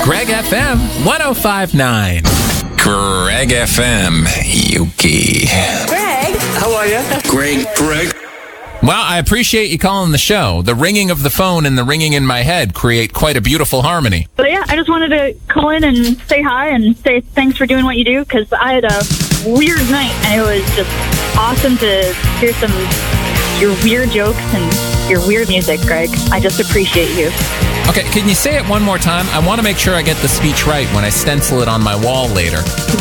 Greg FM 1059. Greg FM, Yuki. Greg. How are you? Greg. Well, I appreciate you calling the show. The ringing of the phone and the ringing in my head create quite a beautiful harmony. But yeah, I just wanted to call in and say hi and say thanks for doing what you do, because I had a weird night and it was just awesome to hear some your weird jokes and your weird music, Greg. I just appreciate you. Okay, can you say it one more time? I want to make sure I get the speech right when I stencil it on my wall later.